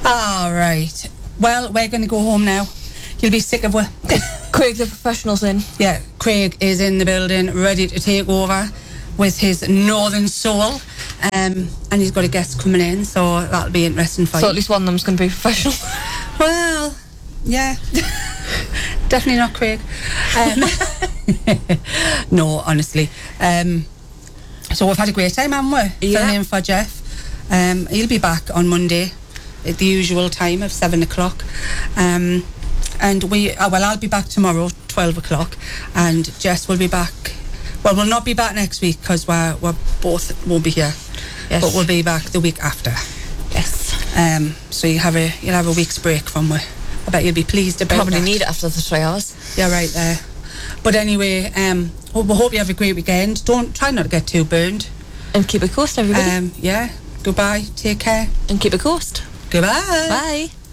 All right. Well, we're going to go home now. You'll be sick of it. Craig the professional's in. Yeah, Craig is in the building, ready to take over with his northern soul. And he's got a guest coming in, so that'll be interesting for you. So at least one of them's going to be professional. Well, yeah. Definitely not Craig. No, honestly. So we've had a great time, haven't we? Yeah. Filming for Jeff. He'll be back on Monday at the usual time of 7 o'clock. And I'll be back tomorrow, 12 o'clock. And Jess will be back. Well, we'll not be back next week because we're both won't be here. Yes. But we'll be back the week after. Yes. So you'll have a week's break from me. I bet you'll be pleased about Probably that. need it after the 3 hours. Yeah, right there. But anyway, we hope you have a great weekend. Try not to get too burned. And keep it coast, everybody. Yeah. Goodbye. Take care. And keep it coast. Goodbye. Bye.